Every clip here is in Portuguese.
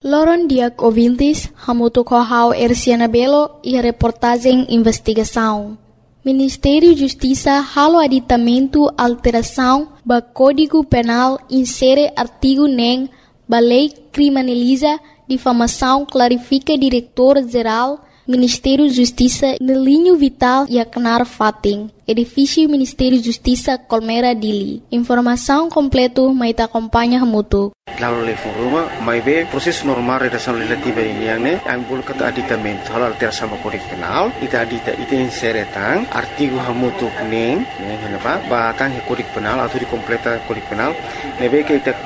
Loron Diak ouvintes, hamuto kohau Erciana Belo e a reportagem investigação. Ministério da Justiça halo aditamento alteração ba Código Penal insere artigo nem ba lei criminaliza difamação clarifica diretor-geral Ministério da Justiça no linho vital e acnar fating. Edifício Ministério da Justiça Colmera Dili. Informação completo mais acompanha hamuto. Lalu level rumah, mai be proses normal redação legislativa ini yang ne, ambul kata aditamento hal alteração sama Kode Penal, ita inseretang artigo hamutu neng, kenapa? Batang Kode Penal atau di completa Kode Penal, nebe que ita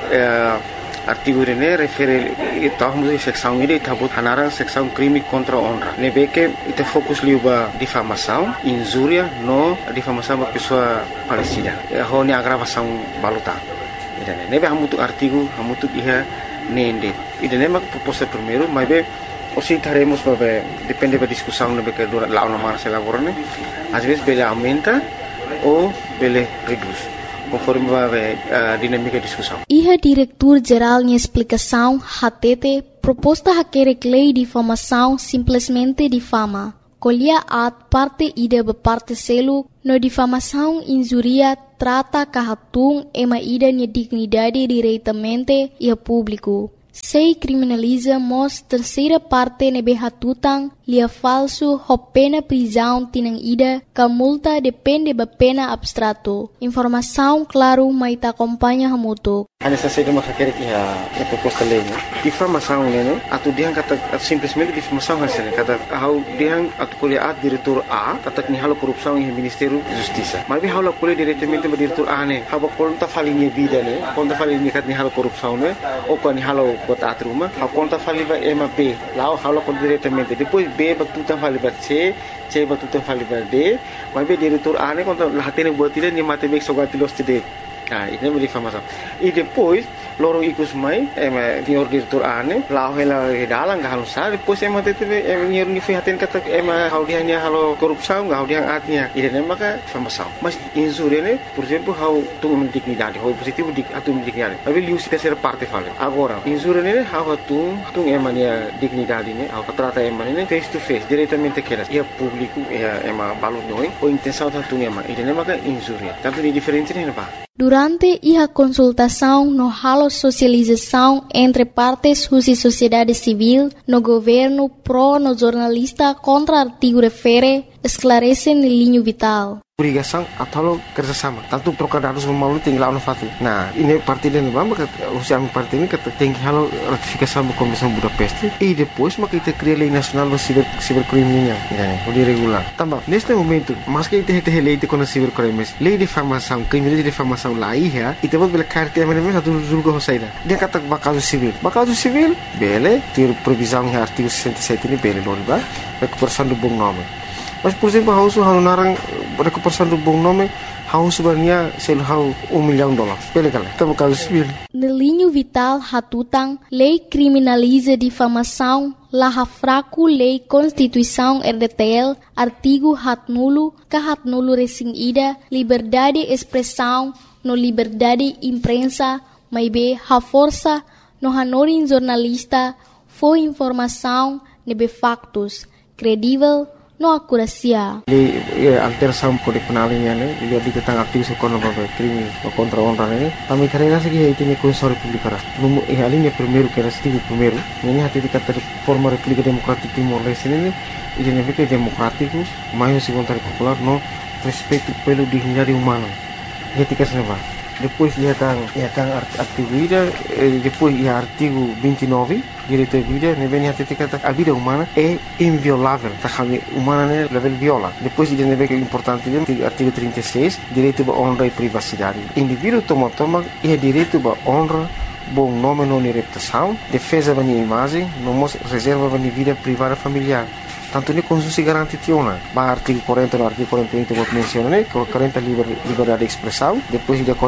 artigo ini refere tahu seksão ini tabut hanarang seksão crime contra honra. Nebe que ita fokus liuba difamação, injúria no difamação ba pessoa falecida. Honi agravação baluta. Nebe hamutu artigo hamutu iha nende. Ida nema proposta primeiro, mas be oscitaremos para depende da discussão nebe que dura lá uma se elaborane. Às vezes bele aumenta ou bele reduz, conforme vai a dinâmica da discussão. Iha diretor-geral em explicação hatete proposta haquere lei de difamação simplesmente difama. Colhia at parte ida parte selo no difamação injuria trata kahatung ema ida nia dignidade diretamente e a público. Sei criminaliza mos terceira parte nebe hatutang lia falso ho pena prisão tinang ida ka multa depende ba pena abstrato. Informação claro mai ta acompanha hamuto. Hanya saja de masyarakat ia proposta lei ne. Difamação ne, atau dia kata simplesmente difamação hasilnya kata how dia atau kuliah diretor A kata ni halo korupsi yang Ministério da Justiça. Mas dia halo kuliah diretamente ba diretor A ne, haba konta falinha vida ne, konta falinha kat ni halo korupsi ne, ou kan ni halo buat atruma, haba konta fali ba ema B, lao halo kon diretamente. Depois B ba tutan fali ba C ba tutan fali ba D, mas be diretor A ne konta lahatene buat dia ni mate bek sogati los tide. Nah, ini menjadi difamação. E depois, lorong ikut mai, senhor diretor ane, lau hela dalang gak halus sah. Depois tete, senhor nifihatin kata, hau dia ni halo korupsau, hau dia artinya. Ini maka difamação. Mas injúria ne, por exemplo, hau tu dignidade, hau positivo atu dignidade. Tapi liu se terceira parte fala. Agora, injúria ne, hau tu emania dignidade ne, hau trata emania face to face, diretamente keras. Ia público, ia balu noi, ou intenção tu ema. Ini maka injúria. Tanto ni diferente ne apa? Durante a consultação no halo socialização entre partes e sociedade civil, no governo pro no jornalista contra artigo refere, esclarece no linho vital. Obrigação atau kerjasama. Tanto trocar dados memalu tinggal no fatu. Nah, ini parti dan bamba usia parti ini kata tinggi halo ratifikasi sama Komisi Budapest. E depois maka kita cria lei nasional do cibercriminal, o regular. Tambah, neste momento, mas que kita lei de contra cibercrimes, lei de difamação, crime de difamação lá ia, e temos bela carta mesmo satu julga hosaida. Dia kata bakal civil. Bakal civil, bele, ter previsão em artigo 67 ini bele loriba, recuperação do bom nome. Mas, por exemplo, hau narang recuperação do bom nome, hau sebenarnya sel hau $1 milhão. Pele kala, tamo caso civil. No linho vital hatutang, lei criminaliza difamação, laha fraco lei Constituição RDTL, artigo hat nulo recém ida, liberdade expressão, no liberdade imprensa, maibe ha força, no hanorin jornalista, foi informação, nebe factos, credível, no acuracia. Alteração Kode Penal ini ne, dia tentang artigo sekolah bagai crime contra honra ne. Kami karena segi itu ni Konstitusi Republik Arab. Numu alinha primeiro que era artigo primeiro. Ini hati dikata forma República Democrática Timor Leste ini ini fica democrático, mais se vontade popular no respeito pelo dignidade humana. Dia tika seneva. Depois ia tang artigo ida, depois ia artigo 29, direito à vida, ne vem até kata a vida humana é inviolável, tá kami humana ne level viola. Depois ida ne vem importante artigo 36, direito à honra e privacidade. Indivíduo toma é direito à honra, bom nome não reputação, defesa da imagem, não reserva da vida privada familiar. Tanto ni Konstitusi garanti tiona. Ba artigo 40 no artigo 41 que vou mencionar, né? 40 liberdade de expressão, depois de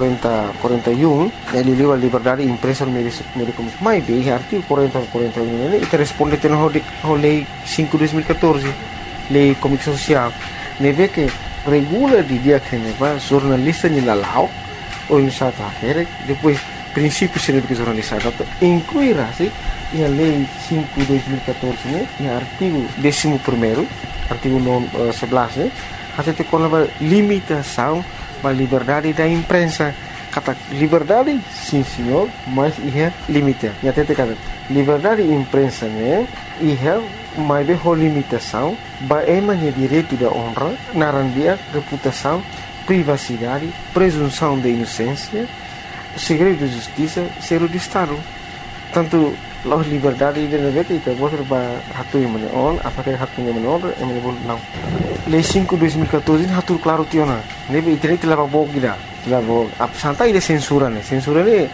41 ele livre liberdade de imprensa no meio de comunicação. Mas bem, artigo 40 e 41 né? E responde tendo a lei 5/2014, lei comunicação social. Neve que regula de dia que neva jornalista ni lalau ou em sata depois princípios de jornalistas, inclui a Lei 5/2014, né, e o artigo 11º, artigo 11, né, até com a limitação da liberdade da imprensa. Kata liberdade, sim senhor, mas é limite. E até kata liberdade da imprensa, né, mas é limitação, é direito da honra, narandia, reputação, privacidade, presunção de inocência, segredo de justiça, zero de Estado. Tanto a liberdade de negócio itu boleh hatu yang menon, apakah hatu yang menon, yang boleh não. Lei 5/2014 hatu claro tiona. Nebe internet leva bom gida, leva absanta ide censura né. Censura né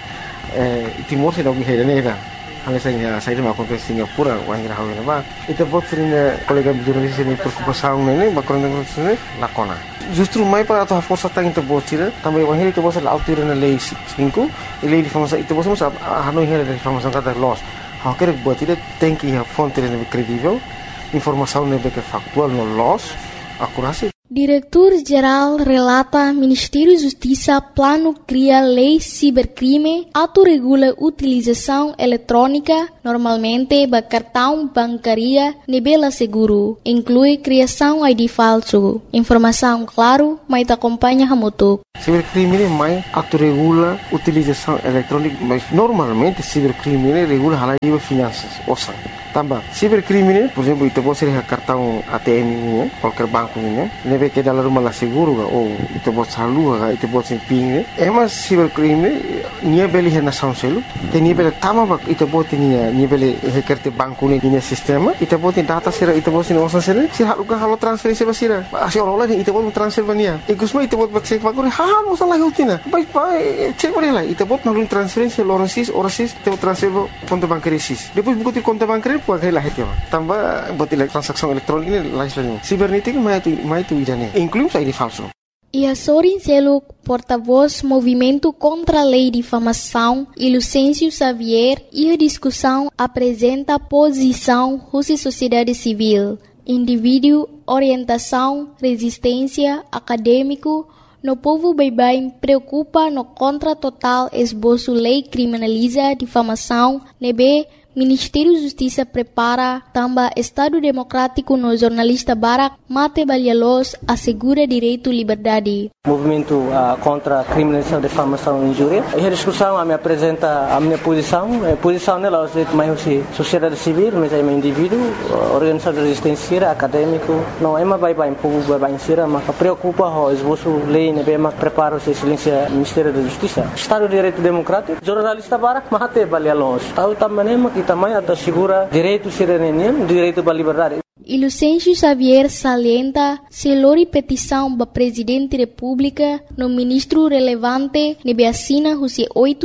Timor se dog hera né. Hanya saya mau kontes Singapura, wangira hawe ba. Itu buat sering kolega jurnalis ini preocupação né, bakal né lakona. Justru mai para a força tá into botira, também o heri itu bosa la autora na lei 5, e lei de famosa itu bosa mas hanoi heri de famosa kata loss. Há que botira tem que a fonte né credível, informação né que factual no loss, akurasi. Diretor-Geral relata Ministério da Justiça plano cria lei cibercrime, autorregula utilização eletrônica, normalmente de cartão bancária, nível seguro, inclui criação ID falso. Informação claro, mas te acompanha a moto. Cibercrime mais autorregula utilização eletrônica, mas normalmente cibercrime regula a lei de finanças, ouça. Também, cibercrime, por exemplo, itu pode ser cartão ATM, qualquer banco, nebe que dalam rumah seguro, ou itu pode salua, itu pode ser ping, mas cibercrime, nia beli hena sound selu, te nia beli tama itu pode nia beli hekerte banco nia sistema, itu pode data sera, itu pode nia osan sera, si halo transferensi basira, asyik orang lain itu pode transfer bania, ikusma itu pode cek baguri, halo salah utina, baik cek boleh lah, itu pode nalun transferensi orasis, itu transfer konto bankerisis, depois buku konto bankeri pode lah itu, tambah buat transaksi elektronik ini lain. Cibernética mais tu idane, inclui ID falso. E a Sorin Seluk, porta-voz Movimento contra a Lei de Difamação, e Lucêncio Xavier, e a discussão apresenta a posição Rússia Sociedade Civil, indivíduo, orientação, resistência, acadêmico, no povo bem preocupa no contra total esboço lei criminaliza difamação, nebe Ministério da Justiça prepara também Estado Democrático no jornalista Barak Mate Balhalos assegura direito à liberdade. Movimento contra a criminalização, difamação e injúria. A discussão me apresenta a minha posição. A posição nela é mais sociedade civil, mas é um indivíduo, organização de resistência, acadêmico. Não é mais bem povo bem ser, mas preocupa o esboço lei, né, mas prepara o silêncio Ministério da Justiça. Estado de Direito Democrático, jornalista Barak Mate Balhalos. Tahu também que também assegura direito cidadania, direito à liberdade. E Lucêncio Xavier salienta se lori petição para Presidente da República no ministro relevante nebe assina os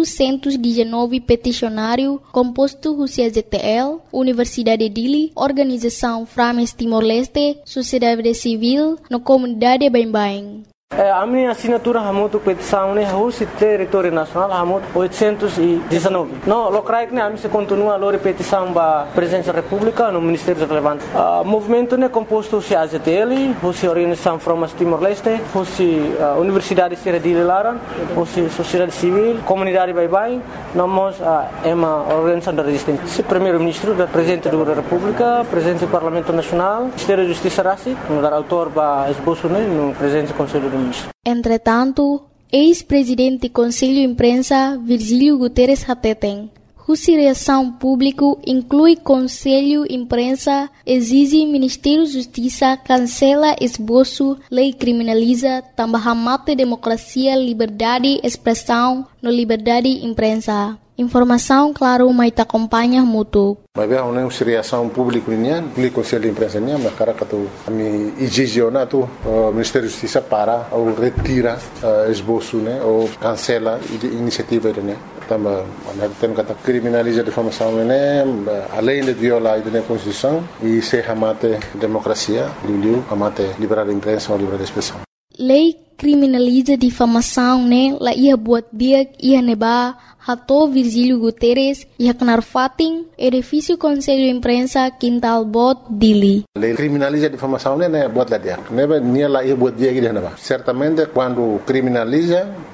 819 peticionário composto os ZTL, Universidade de Dili, Organização Frames Timor-Leste, Sociedade Civil, no Comunidade Bem-Bem. A minha assinatura hamutu petição né Rússia território nacional hamut 819. No locais né a mim se continua a petição para presença da República no Ministério relevante. Movimento né composto se AZTL, Rússia Organização Frames Timor-Leste, Rússia Universidade de Lara, Rússia Sociedade Civil, Comunidade Bem-Bem, nós é uma organização da resistência. Se primeiro-ministro da Presidente da República, Presidente do Parlamento Nacional, Ministério da Justiça Rassi, no autor para esboço né no Presidente do Conselho do Entretanto, ex-presidente do Conselho de Imprensa, Virgílio Guterres Hateten, cuja reação pública inclui Conselho de Imprensa, exige Ministério da Justiça cancela esboço, lei criminaliza, também mate democracia, liberdade, expressão, no liberdade de imprensa. Informação, claro, mas te acompanha muito. Mas bem, uma reação pública nian, o Conselho de Imprensa nian, mas cara que tu me exigionar tu Ministério da Justiça para ou retira esboço, né, ou cancela iniciativa né. Também, tem que criminaliza a difamação, né, além de violar a Constituição e se amate democracia, amate liberdade de imprensa ou liberdade de expressão. Lei criminaliza difamação, né, lá ia buat dia ia neba Hato Virgílio Guterres ia kenar fating edifício Conselho de Imprensa Quintal Bot Dili. Lei criminaliza a difamação, né, buat lá dia. Neba nia lá ia buat dia que neba. Certamente quando criminaliza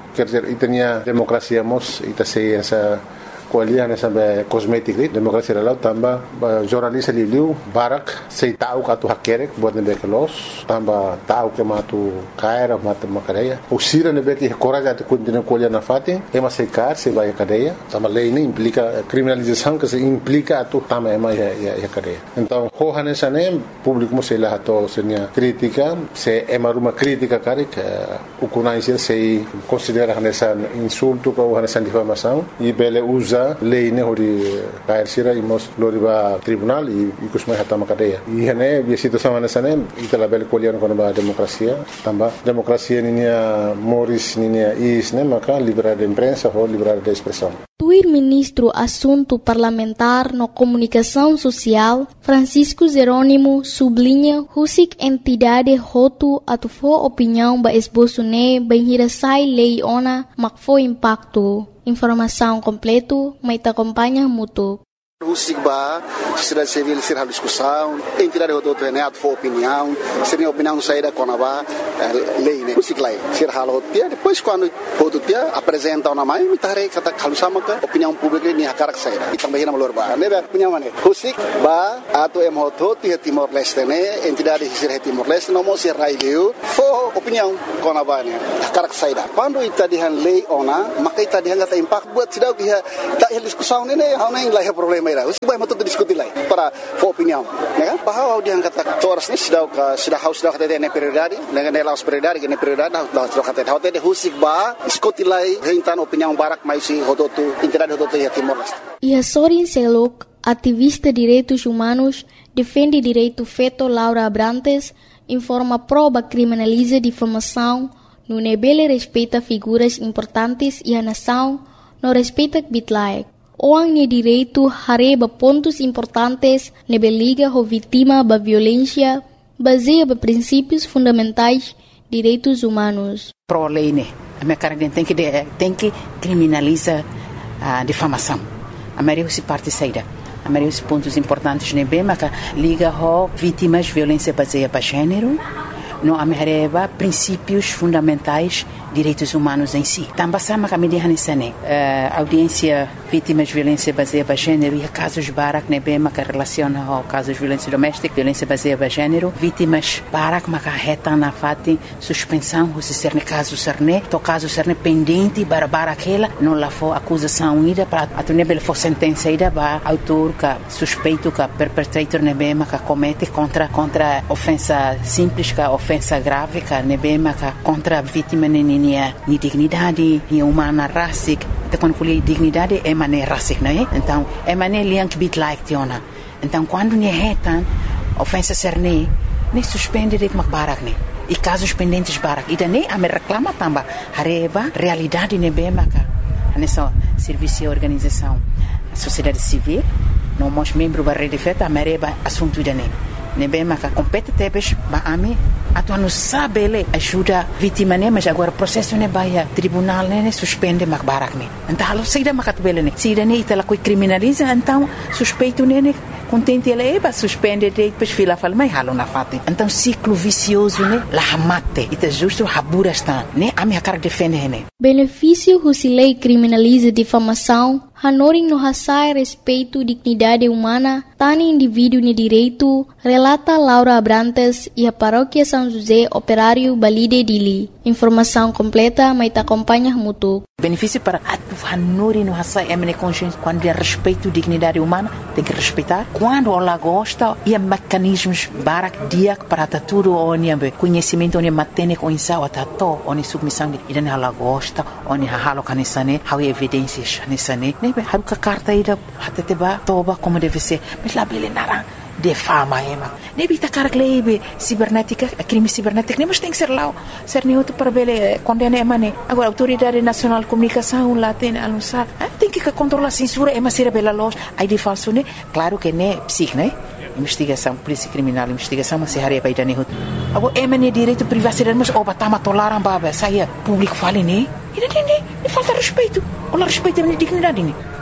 quer dizer, itania demokrasia mos ita sei essa kualiah na sampai kosmetik ni demokrasi dalau tambah jurnalis liu barak sei tahu katu hakerek buat nebe kelos tambah tahu ke matu kaira matu makadeia usira nebe que coragem de continuar kualiah na fatin ema sei kar sei vai cadeia tambah lei ini implica criminalização que se implica tu tambah ema ya cadeia então hohane sane público mo sei lá to senia crítica se ema rumah crítica karik ukunai sei considera nessa insulto ou nessa difamação e bele usa lei ne hori kair sira imos loriba tribunal e kusmai hatama cadeia e hane bi situação nessa ne itala bel kolian kono ba demokrasia tamba demokrasia ninia moris ninia is ne maka liberdade de imprensa ou liberdade de expressão. Tuir ministro assunto parlamentar no comunicação social Francisco Jerônimo sublinha husik entidade hotu atufo opinião ba esboço ne bem hirasai lei ona makfo impacto. Informação completo, mas te acompanha muito. Husigba, sociedade civil será discussão, entidade do neat for opinião, seria opinião saída com a lei, né? Husiglai, ser halo dia, depois quando outro dia apresenta uma mãe, me tarei kata kalau sama ke opinião pública ni hakarak saída. E também na melhor ba, né? Opinião mana? Husigba atau emoto ti Timor Leste né, entidade ser Timor Leste não mostra raileu, for opinião com a ba né, hakarak saída. Quando ita dihan lei ona, maka ita dihan kata impact buat sidau dia tak diskusão né, hau nem lah problema. Usi boleh betul diskusi lagi para opinião, né? Bahwa dia kata toras ni sudah kata dia prioridade, dengan dia laos prioridade, dengan prioridade dah sudah kata dia husik bah diskusi lagi tentang opinião barak maisi hototu entidade hototu ya Timor Leste. Ia Sorin Selok, ativista direitos humanos, defende direito feto Laura Abrantes, informa prova criminaliza difamação, no nebele respeita figuras importantes e a nação, no respeita bitlaek. Orang ni direito hareba pontos importantes nebe liga ho vítima ba violência baseia ba princípios fundamentais direitos humanos. Pro lei né, a minha cara tem que criminalizar a difamação. A maioria se parte saída. A maioria dos pontos importantes nebe mas liga ho vítimas violência baseia ba gênero. No amereba princípios fundamentais direitos humanos em si. Também sama kami dihanisane audiência vítimas de violência baseada em gênero e casos barak nebe maka relaciona ao casos de violência doméstica, violência baseada em gênero, vítimas barak maka reta na fati suspensão se ser ne caso serne, to caso serne pendente bara aquela não lá for acusação ida para a nebe for sentença ida ba autor ka suspeito ka perpetrator nebe maka comete contra ofensa simples ka ofensa grave ka nebe maka contra vítima ni dignidade, ni humana racic, então quando falei dignidade é mané racic, não é? Então é mané liang bit like tiona. Então quando ni retan ofensa serne, nem suspende de barak ne. E casos pendentes barak. E daí a me reclama também hareba realidade nebe maka. Nessa serviço e organização, a sociedade civil, não mos membro da rede feta, a mereba assunto daí. Nebe maka compete tebes ba ami atu anu sabele ajuda vítima ne mas agora processo ne baia tribunal ne suspende mak barak ne então halo saída makat bele ne saída ne itala coi criminaliza então suspeito ne contente ele eba suspende de depois fila fala mai halo na fate então ciclo vicioso ne la hamate ita justo habura está ne ami akar defende ne benefício husilei criminaliza difamação hanoring no hasai respeito dignidade humana tani indivíduo ne direito relata Laura Abrantes e a paróquia São José Operário Balide Dili. Informação completa, mas te acompanha muito. Benefício para a Nuri no Hassai Emine Consciência, quando é respeito dignidade humana, tem que respeitar. Quando ela gosta, e mecanismos barak diak para tudo onde conhecimento onde matene com insau atato onde submissão e daí ela gosta onde halo canisane há evidências nisane nebe há que carta ida até teba toba como deve ser mas lá bele nara de fama ema nebe ta carglebe cibernética crime cibernético nem mas tem que ser lá ser neutro para bele condena emane agora autoridade nacional de comunicação lá tem anunciar tem que controlar a censura ema ser bela loja aí de falso né claro que né psic né investigação polícia criminal investigação mas se haria para dane agora emane direito privacidade mas oba tama tolaram baba saia público fale né e falta respeito olha respeito a dignidade né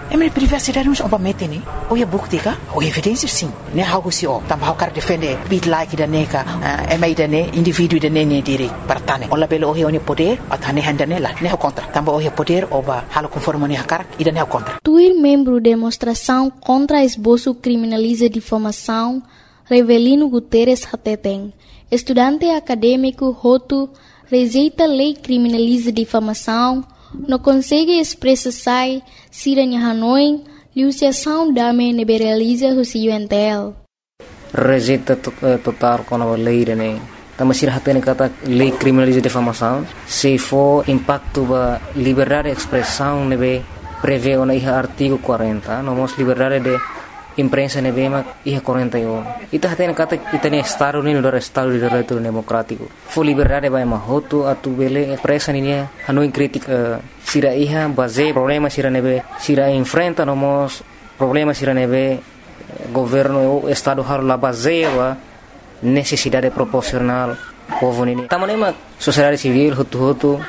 minha privacidade não obviamente né ou é bukti ka ou evidência sim né algo se o também quer defender bit like da neca mais da né indivíduo da né direito para tane ou labelo o é poder a tane handa nela né contra também o é poder oba halo conforme né cara e da né contra Tuir membro demonstração contra esboço criminaliza difamação Revelino Guterres Hateteng estudante acadêmico Hotu rejeita lei criminaliza difamação não consegue expressar siranya Hanoi liusiação dame neberaliza husi UNTL rejeita total com a lei né também sir hatene kata lei criminaliza difamação se for impacto ba liberdade de expressão nebe prevê na artigo 40 nomos liberdade de imprensa nebe mak 41 ita hatene kata itane estado ni do estado de direito democrático for liberdade ba mahoto atu bele expressa ni Hanoi crítica sira base problema sira nebe sira enfrenta nomos problema sira nebe governo o estado har la base ba necessidade proporcional povo nini tamanema sociedade civil hutu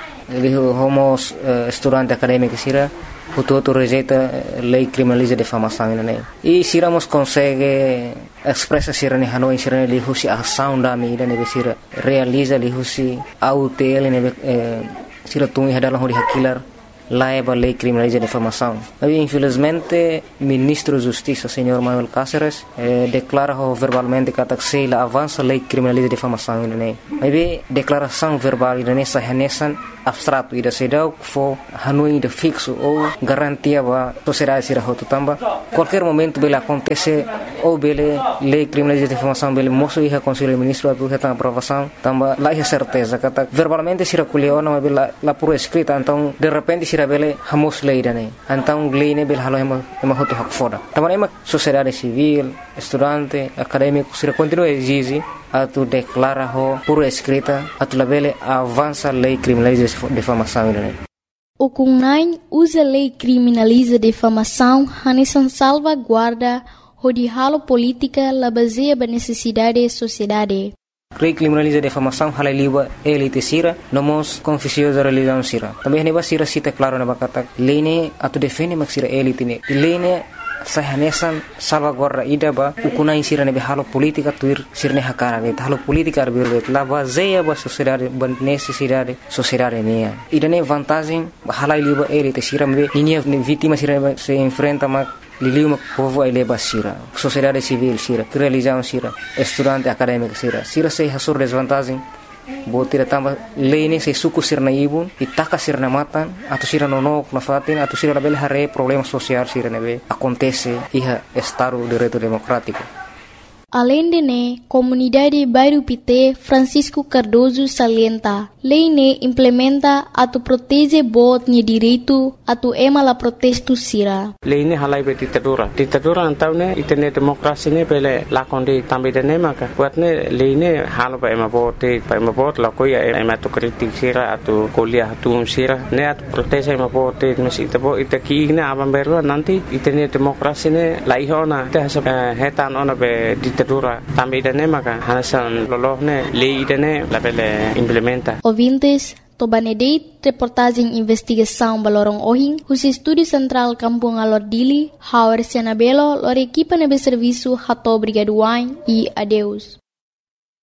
homos estudante acadêmico sira hutu rejeita lei criminaliza difamação né e siramos consegue expressa sira ne Hanoi sira ne husi ação da mídia ne sira realiza li husi autel ne sira tungi hadalah hori hakilar laiba lei criminaliza difamação. Mas infelizmente ministro da Justiça, senhor Manuel Cáceres, declara verbalmente que a avança lei criminaliza difamação né. Mas declaração verbal nessa renesan abstrato ida sedau fo Hanoi de fixo ou garantia ba sociedade sira hotu tamba qualquer momento bela acontece ou bele lei criminaliza difamação bele moço ia conselho ministro atu reta aprovação tamba lá é certeza kata verbalmente sira kuliona mas bela la por escrita então de repente sira bele hamos lei dane então lei ne bele halo ema hotu hak foda tamba ema sociedade civil estudante acadêmico sira continua exige atu declara ho por escrita atu labele avança lei criminaliza difamação né. O CUNAI usa lei criminaliza difamação hanesan salvaguarda hodihalo política la baseia ba necessidade da sociedade. Lei criminaliza difamação halai liba elite sira nomos confusiosa religião sira. Também neba sira cita claro na bakata lei ne atu defende mak sira elite ne. Lei ne sahanesan salvaguarda ida ba ukunai sira ne halo politika tuir sirne hakara ne halo politika arbirbe la baseia ba sociedade ba necessidade sociedade ne ida ne vantagem halai liba elite sira me ninia vítima sira se enfrenta mak liliu povo ele basira sociedade civil sira religião sira estudante acadêmico sira se hasur desvantagem botira tamba lei se suku sirna ibun itaka sirna matan atau sira nonok na fatin atau sira label hare problema social sira nebe acontece iha estado de direito democrático. Além de ne, comunidade Bairro Pité Francisco Cardoso salienta, lei ne implementa atu protege bot ni direito atu ema la protesto sira. Lei ne halai be ditadura antau ne itene demokrasi ne pele lakonde tambe de ne maka buat ne lei ne halo ba ema bot la koya ema tu kritik sira atu kuliah tu sira ne atu protege ema bot mesi tabo itaki ne abam berwa nanti itene demokrasi ne la ihona te hetan ona be ditadura tambe de ne maka hasan lolohne lei de ne la pele implementa. Ouvintes, Tobanedeit, reportagem investigação Balorong Ohing, os Estúdio Central Kampung Alordili, Hauer Sianabelo, lor equipa nebe serviço Hato Brigaduain e adeus.